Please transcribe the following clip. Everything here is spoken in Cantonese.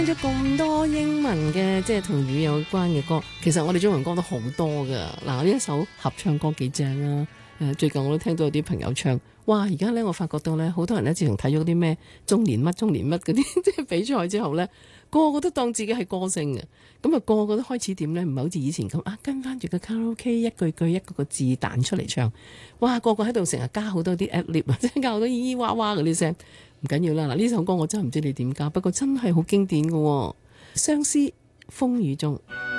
聽咗咁多英文嘅，即係同語有關嘅歌，其實我哋中文歌都好多噶。嗱，呢一首合唱歌幾正啊！最近我都聽到有啲朋友唱，哇！而家呢，我發覺到呢，好多人呢，自從睇咗啲咩中年乜嗰啲即係比賽之後呢，個個都當自己係歌星嘅。咁啊，個個都開始點呢？唔係好似以前咁啊，跟翻住個卡拉 OK 一句句一個字彈出嚟唱。哇！個個喺度成日加好多啲 ad-lib 即係加好多咿咿哇哇嗰啲聲。唔緊要啦，嗱，呢首歌我真係唔知你點加，不過真係好經典嘅喎。相思風雨中。